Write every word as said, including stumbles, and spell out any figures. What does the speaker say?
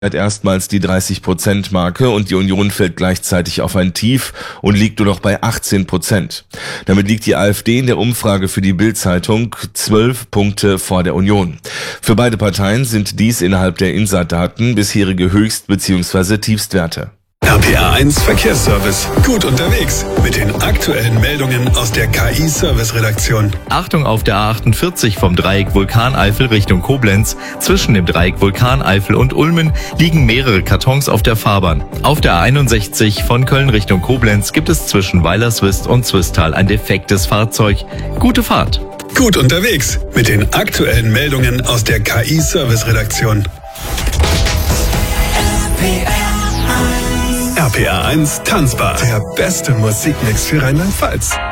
erstmals die dreißig Prozent Marke und die Union fällt gleichzeitig auf ein Tief und liegt nur noch bei achtzehn Prozent. Damit liegt die AfD in der Umfrage für die Bild-Zeitung zwölf Punkte vor der Union. Für beide Parteien sind dies innerhalb der Insa-Daten bisherige Höchst- bzw. Tiefstwerte. R P R eins Verkehrsservice. Gut unterwegs mit den aktuellen Meldungen aus der K I-Service-Redaktion. Achtung auf der A achtundvierzig vom Dreieck Vulkaneifel Richtung Koblenz. Zwischen dem Dreieck Vulkaneifel und Ulmen liegen mehrere Kartons auf der Fahrbahn. Auf der A einundsechzig von Köln Richtung Koblenz gibt es zwischen Weilerswist und Zwistal ein defektes Fahrzeug. Gute Fahrt. Gut unterwegs mit den aktuellen Meldungen aus der K I-Service-Redaktion. R P R eins Tanzbar. Der beste Musikmix für Rheinland-Pfalz.